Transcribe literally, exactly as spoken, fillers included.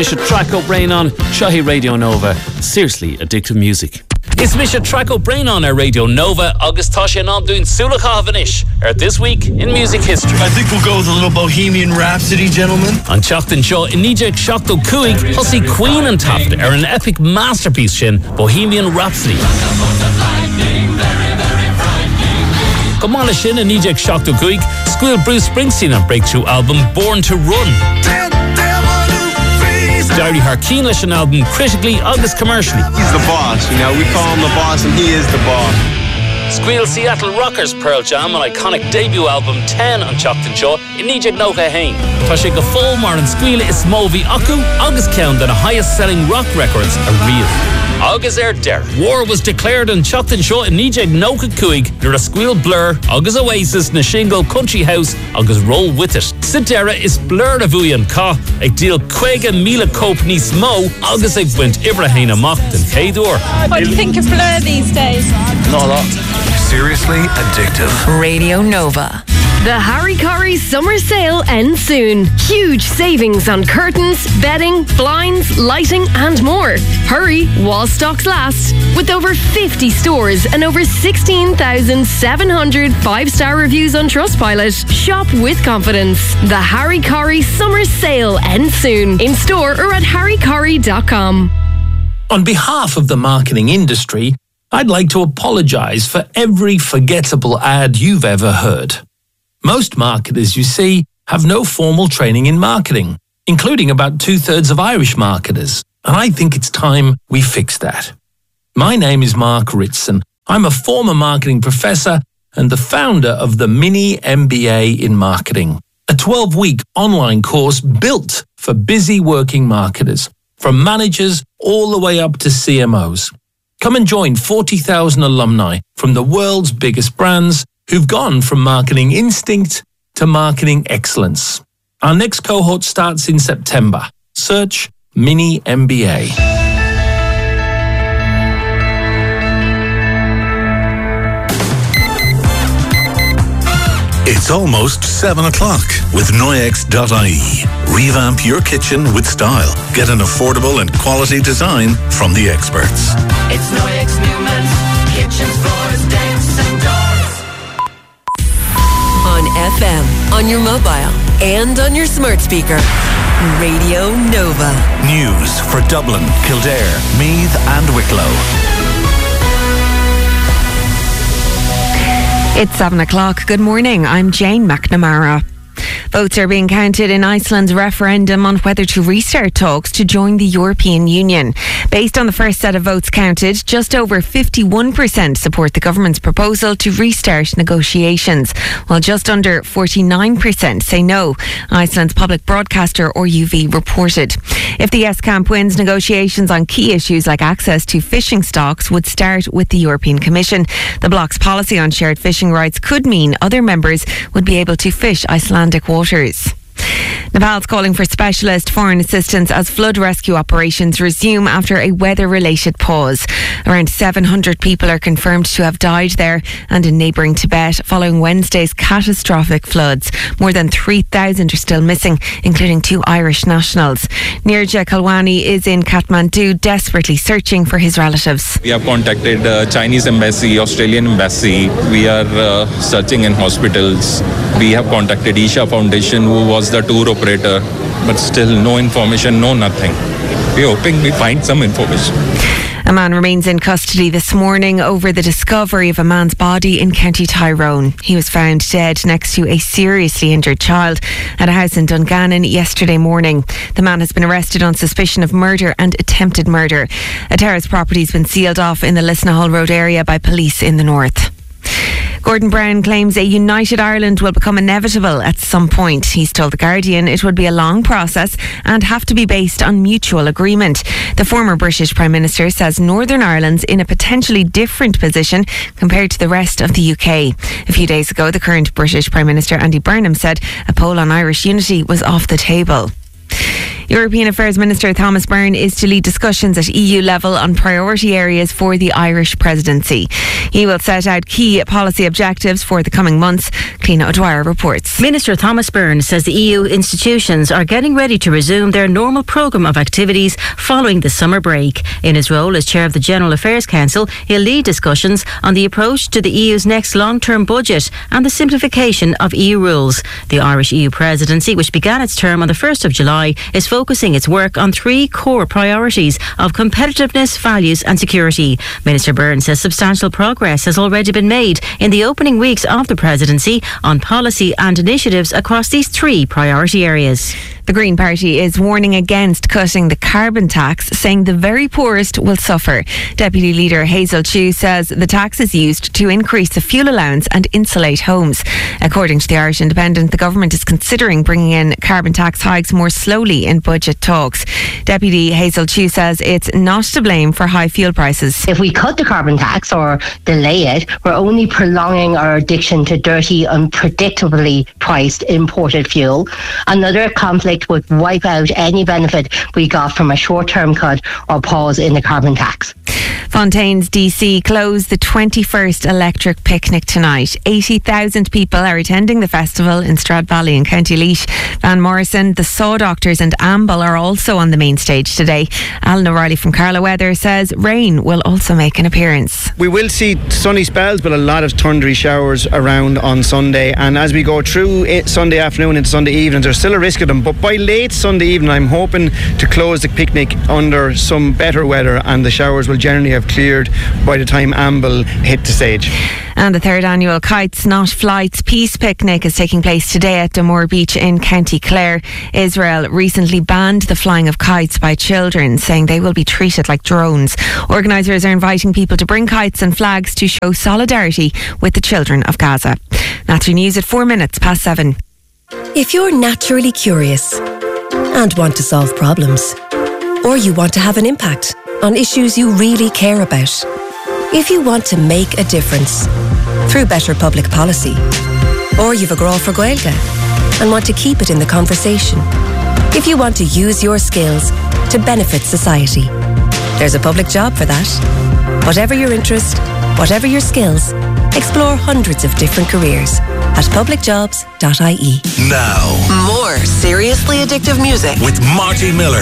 Misha Traco Brain on Shahi Radio Nova. Seriously addictive music. It's Misha Traco Brain on our Radio Nova. August Tasha and I'm doing Sulaka Havanish. Or this week in music history. I think we'll go with a little Bohemian Rhapsody, gentlemen. On Chochtan Shaw, Inijek Shokto Kuig, Hussey Queen and Taft are an epic masterpiece shin, Bohemian Rhapsody. Come on, Shin and Inijek Shokto Kuig, Squeal Bruce Springsteen on breakthrough album Born to Run. Diary Harkeen Lishan album critically, August commercially. He's the boss, you know, we call him the boss and he is the boss. Squeal Seattle Rockers Pearl Jam, an iconic debut album ten on Chochtan Shaw, Inijek Nocha Hain. Tasha Gafol Mar and Squeal is Movi Aku, August count that the highest selling rock records are real. August Air Der. War was declared on Chochtan Shaw in Nijeg Noka Kuig, near a Squeal Blur, August Oasis, Nashingle Country House, August Roll With It. Sidera is Blur Avuyan Ka, a deal Quega Mila Cope Nis Mo, August Ig went Ibrahina Mocht and Kadur. What do you think of Blur these days? Not a lot. Seriously addictive. Radio Nova. The Harry Corrie summer sale ends soon. Huge savings on curtains, bedding, blinds, lighting and more. Hurry while stocks last. With over fifty stores and over sixteen thousand seven hundred five-star reviews on Trustpilot, shop with confidence. The Harry Corrie summer sale ends soon. In store or at harry corrie dot com. On behalf of the marketing industry, I'd like to apologise for every forgettable ad you've ever heard. Most marketers, you see, have no formal training in marketing, including about two-thirds of Irish marketers, and I think it's time we fix that. My name is Mark Ritson. I'm a former marketing professor and the founder of the Mini M B A in Marketing, a twelve-week online course built for busy working marketers, from managers all the way up to C M Os. Come and join forty thousand alumni from the world's biggest brands who've gone from marketing instinct to marketing excellence. Our next cohort starts in September. Search Mini M B A. It's almost seven o'clock with Noyex dot I E. Revamp your kitchen with style. Get an affordable and quality design from the experts. It's Noyex Newman's kitchens, floors, decks and doors. On F M, on your mobile, and on your smart speaker. Radio Nova. News for Dublin, Kildare, Meath and Wicklow. It's seven o'clock. Good morning. I'm Jane McNamara. Votes are being counted in Iceland's referendum on whether to restart talks to join the European Union. Based on the first set of votes counted, just over fifty-one percent support the government's proposal to restart negotiations, while just under forty-nine percent say no, Iceland's public broadcaster R U V reported. If the Yes camp wins, negotiations on key issues like access to fishing stocks would start with the European Commission. The bloc's policy on shared fishing rights could mean other members would be able to fish Icelandic waters. Nepal's calling for specialist foreign assistance as flood rescue operations resume after a weather-related pause. Around seven hundred people are confirmed to have died there and in neighbouring Tibet following Wednesday's catastrophic floods. More than three thousand are still missing, including two Irish nationals. Nirja Kalwani is in Kathmandu, desperately searching for his relatives. We have contacted uh, Chinese embassy, Australian embassy. We are uh, searching in hospitals. We have contacted Isha Foundation, who was the tour operator, but still no information, no nothing. We're hoping we find some information. A man remains in custody this morning over the discovery of a man's body in County Tyrone. He was found dead next to a seriously injured child at a house in Dungannon yesterday morning. The man has been arrested on suspicion of murder and attempted murder. A terrace property has been sealed off in the Lisnahull Road area by police in the north. Gordon Brown claims a united Ireland will become inevitable at some point. He's told The Guardian it would be a long process and have to be based on mutual agreement. The former British Prime Minister says Northern Ireland's in a potentially different position compared to the rest of the U K. A few days ago, the current British Prime Minister Andy Burnham said a poll on Irish unity was off the table. European Affairs Minister Thomas Byrne is to lead discussions at E U level on priority areas for the Irish presidency. He will set out key policy objectives for the coming months. Cliona O'Dwyer reports. Minister Thomas Byrne says the E U institutions are getting ready to resume their normal programme of activities following the summer break. In his role as chair of the General Affairs Council, he'll lead discussions on the approach to the E U's next long-term budget and the simplification of E U rules. The Irish E U presidency, which began its term on the first of July, is focusing its work on three core priorities of competitiveness, values and security. Minister Byrne says substantial progress has already been made in the opening weeks of the presidency on policy and initiatives across these three priority areas. The Green Party is warning against cutting the carbon tax, saying the very poorest will suffer. Deputy Leader Hazel Chu says the tax is used to increase the fuel allowance and insulate homes. According to the Irish Independent, the government is considering bringing in carbon tax hikes more slowly in budget talks. Deputy Hazel Chu says it's not to blame for high fuel prices. If we cut the carbon tax or delay it, we're only prolonging our addiction to dirty, unpredictably priced imported fuel. Another conflict would wipe out any benefit we got from a short-term cut or pause in the carbon tax. Fontaine's D C closed the twenty-first electric picnic tonight. eighty thousand people are attending the festival in Stradbally in County Laois. Van Morrison, the Saw Doctors and Amble are also on the main stage today. Alan O'Reilly from Carlow Weather says rain will also make an appearance. We will see sunny spells but a lot of thundery showers around on Sunday, and as we go through it, Sunday afternoon into Sunday evening, there's still a risk of them, but by late Sunday evening I'm hoping to close the picnic under some better weather, and the showers will generally have cleared by the time Amble hit the stage. And the third annual Kites Not Flights Peace Picnic is taking place today at Dumore Beach in County Clare. Israel recently banned the flying of kites by children, saying they will be treated like drones. Organisers are inviting people to bring kites and flags to show solidarity with the children of Gaza. That's your news at four minutes past seven. If you're naturally curious and want to solve problems, or you want to have an impact on issues you really care about, if you want to make a difference through better public policy, or you've a grá for Gaeilge and want to keep it in the conversation, if you want to use your skills to benefit society, there's a public job for that. Whatever your interest, whatever your skills, explore hundreds of different careers at public jobs dot I E. Now, more seriously addictive music with Marty Miller.